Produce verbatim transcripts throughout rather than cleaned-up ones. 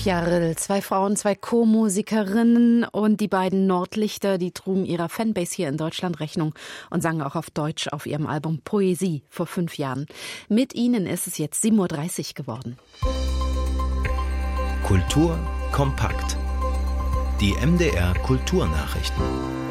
Sophia Rill, zwei Frauen, zwei Co-Musikerinnen und die beiden Nordlichter, die trugen ihrer Fanbase hier in Deutschland Rechnung und sangen auch auf Deutsch auf ihrem Album Poesie vor fünf Jahren. Mit ihnen ist es jetzt sieben Uhr dreißig geworden. Kultur kompakt. Die M D R Kulturnachrichten.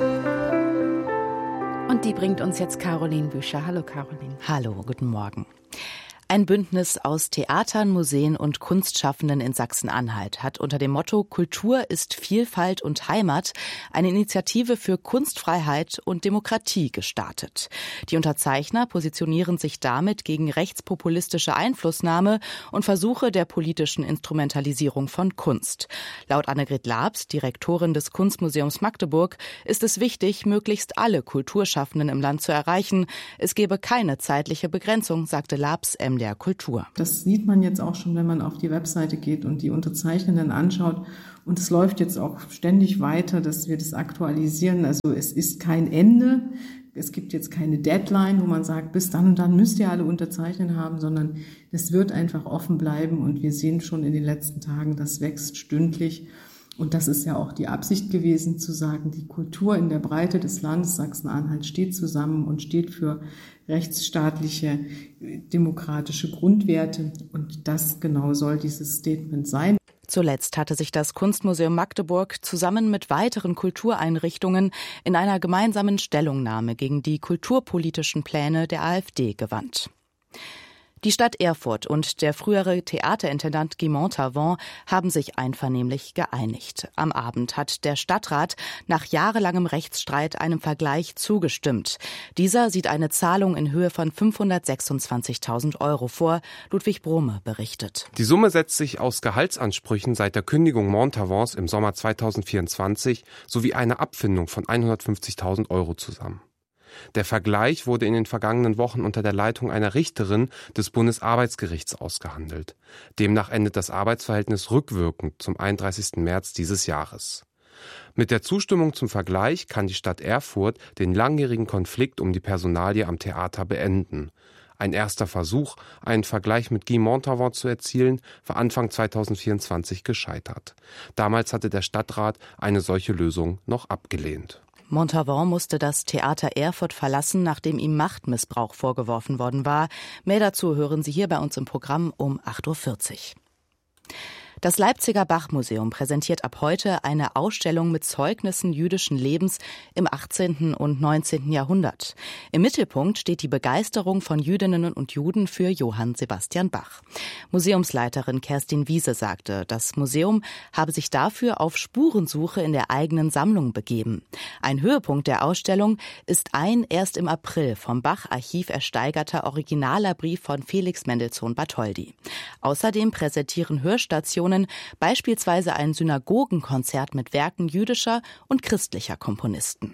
Und die bringt uns jetzt Caroline Büscher. Hallo Caroline. Hallo, guten Morgen. Ein Bündnis aus Theatern, Museen und Kunstschaffenden in Sachsen-Anhalt hat unter dem Motto Kultur ist Vielfalt und Heimat eine Initiative für Kunstfreiheit und Demokratie gestartet. Die Unterzeichner positionieren sich damit gegen rechtspopulistische Einflussnahme und Versuche der politischen Instrumentalisierung von Kunst. Laut Annegret Labs, Direktorin des Kunstmuseums Magdeburg, ist es wichtig, möglichst alle Kulturschaffenden im Land zu erreichen. Es gebe keine zeitliche Begrenzung, sagte Labs M D R Kultur. Das sieht man jetzt auch schon, wenn man auf die Webseite geht und die Unterzeichnenden anschaut. Und es läuft jetzt auch ständig weiter, dass wir das aktualisieren. Also es ist kein Ende. Es gibt jetzt keine Deadline, wo man sagt, bis dann und dann müsst ihr alle unterzeichnet haben, sondern es wird einfach offen bleiben. Und wir sehen schon in den letzten Tagen, das wächst stündlich. Und das ist ja auch die Absicht gewesen, zu sagen, die Kultur in der Breite des Landes Sachsen-Anhalt steht zusammen und steht für rechtsstaatliche, demokratische Grundwerte. Und das genau soll dieses Statement sein. Zuletzt hatte sich das Kunstmuseum Magdeburg zusammen mit weiteren Kultureinrichtungen in einer gemeinsamen Stellungnahme gegen die kulturpolitischen Pläne der AfD gewandt. Die Stadt Erfurt und der frühere Theaterintendant Guy Montavon haben sich einvernehmlich geeinigt. Am Abend hat der Stadtrat nach jahrelangem Rechtsstreit einem Vergleich zugestimmt. Dieser sieht eine Zahlung in Höhe von fünfhundertsechsundzwanzigtausend Euro vor. Ludwig Brome berichtet. Die Summe setzt sich aus Gehaltsansprüchen seit der Kündigung Montavons im Sommer zweitausendvierundzwanzig sowie einer Abfindung von hundertfünfzigtausend Euro zusammen. Der Vergleich wurde in den vergangenen Wochen unter der Leitung einer Richterin des Bundesarbeitsgerichts ausgehandelt. Demnach endet das Arbeitsverhältnis rückwirkend zum einunddreißigsten März dieses Jahres. Mit der Zustimmung zum Vergleich kann die Stadt Erfurt den langjährigen Konflikt um die Personalie am Theater beenden. Ein erster Versuch, einen Vergleich mit Guy Montavon zu erzielen, war Anfang zweitausendvierundzwanzig gescheitert. Damals hatte der Stadtrat eine solche Lösung noch abgelehnt. Montavon musste das Theater Erfurt verlassen, nachdem ihm Machtmissbrauch vorgeworfen worden war. Mehr dazu hören Sie hier bei uns im Programm um acht Uhr vierzig. Das Leipziger Bach-Museum präsentiert ab heute eine Ausstellung mit Zeugnissen jüdischen Lebens im achtzehnten und neunzehnten Jahrhundert. Im Mittelpunkt steht die Begeisterung von Jüdinnen und Juden für Johann Sebastian Bach. Museumsleiterin Kerstin Wiese sagte, das Museum habe sich dafür auf Spurensuche in der eigenen Sammlung begeben. Ein Höhepunkt der Ausstellung ist ein erst im April vom Bach-Archiv ersteigerter originaler Brief von Felix Mendelssohn Bartholdy. Außerdem präsentieren Hörstationen beispielsweise ein Synagogenkonzert mit Werken jüdischer und christlicher Komponisten.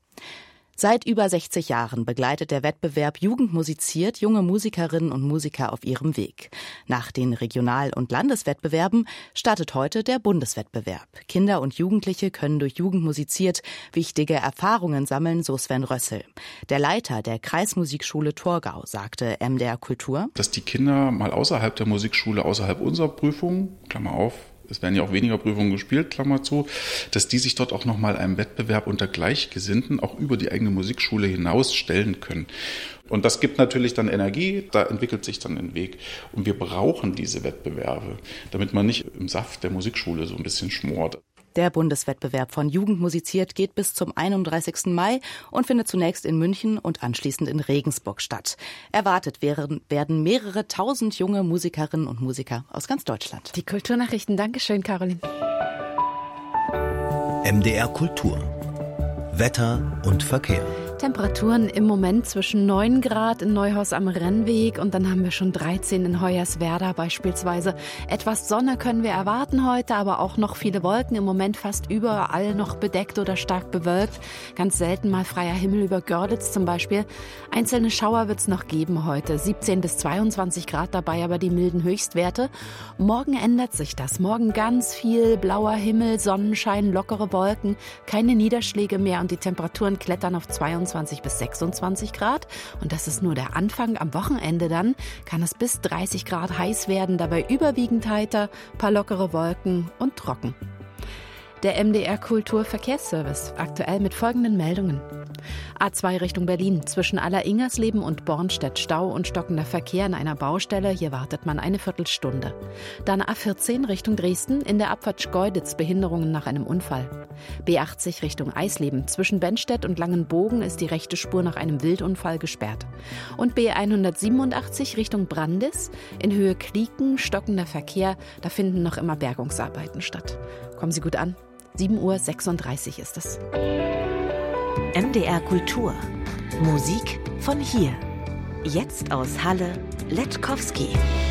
Seit über sechzig Jahren begleitet der Wettbewerb Jugend musiziert junge Musikerinnen und Musiker auf ihrem Weg. Nach den Regional- und Landeswettbewerben startet heute der Bundeswettbewerb. Kinder und Jugendliche können durch Jugend musiziert wichtige Erfahrungen sammeln, so Sven Rössel. Der Leiter der Kreismusikschule Torgau sagte M D R Kultur, dass die Kinder mal außerhalb der Musikschule, außerhalb unserer Prüfung, Klammer auf, es werden ja auch weniger Prüfungen gespielt, Klammer zu, dass die sich dort auch nochmal einem Wettbewerb unter Gleichgesinnten auch über die eigene Musikschule hinaus stellen können. Und das gibt natürlich dann Energie, da entwickelt sich dann ein Weg. Und wir brauchen diese Wettbewerbe, damit man nicht im Saft der Musikschule so ein bisschen schmort. Der Bundeswettbewerb von Jugend musiziert geht bis zum einunddreißigsten Mai und findet zunächst in München und anschließend in Regensburg statt. Erwartet werden, werden mehrere tausend junge Musikerinnen und Musiker aus ganz Deutschland. Die Kulturnachrichten. Dankeschön, Caroline. M D R Kultur. Wetter und Verkehr. Temperaturen im Moment zwischen neun Grad in Neuhaus am Rennweg und dann haben wir schon dreizehn in Hoyerswerda beispielsweise. Etwas Sonne können wir erwarten heute, aber auch noch viele Wolken. Im Moment fast überall noch bedeckt oder stark bewölkt. Ganz selten mal freier Himmel über Görlitz zum Beispiel. Einzelne Schauer wird es noch geben heute. siebzehn bis zweiundzwanzig Grad dabei, aber die milden Höchstwerte. Morgen ändert sich das. Morgen ganz viel blauer Himmel, Sonnenschein, lockere Wolken, keine Niederschläge mehr und die Temperaturen klettern auf zweiundzwanzig fünfundzwanzig bis sechsundzwanzig Grad. Und das ist nur der Anfang. Am Wochenende dann kann es bis dreißig Grad heiß werden, dabei überwiegend heiter, paar lockere Wolken und trocken. Der M D R Kulturverkehrsservice, aktuell mit folgenden Meldungen. A zwei Richtung Berlin, zwischen Aller-Ingersleben und Bornstedt Stau und stockender Verkehr in einer Baustelle, hier wartet man eine Viertelstunde. Dann A vierzehn Richtung Dresden, in der Abfahrt Schkeuditz Behinderungen nach einem Unfall. B achtzig Richtung Eisleben, zwischen Bennstedt und Langenbogen ist die rechte Spur nach einem Wildunfall gesperrt. Und B hundertsiebenundachtzig Richtung Brandis, in Höhe Klieken, stockender Verkehr, da finden noch immer Bergungsarbeiten statt. Kommen Sie gut an. sieben Uhr sechsunddreißig ist es. M D R Kultur. Musik von hier. Jetzt aus Halle, Letkowski.